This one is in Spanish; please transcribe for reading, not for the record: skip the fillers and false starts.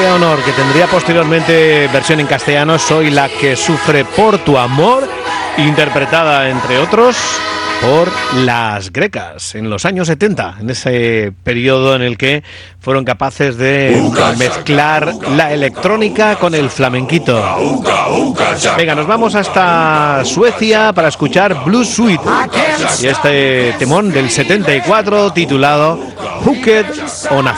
Honor, que tendría posteriormente versión en castellano, Soy la que sufre por tu amor, interpretada, entre otros, por Las Grecas en los años 70, en ese periodo en el que fueron capaces de mezclar la electrónica con el flamenquito. Venga, nos vamos hasta Suecia para escuchar Blue Suite y este temón del 74 titulado Hooked on a